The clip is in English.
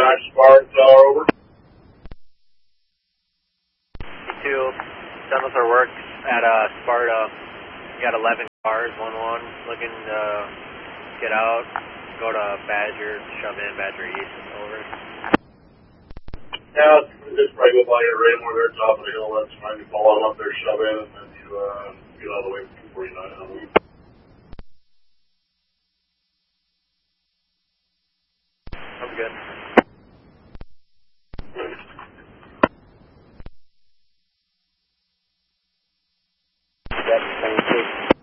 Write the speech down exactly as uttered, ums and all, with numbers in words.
nine Sparta, over. two, done with our work at uh, Sparta. We got eleven cars, one one, looking to get out, go to Badger, shove in Badger East, over. Yeah, just probably go by your right where they're top of the hill, that's fine. You follow them up there, shove in, and then you uh, get all the way to two forty-nine. I'm good.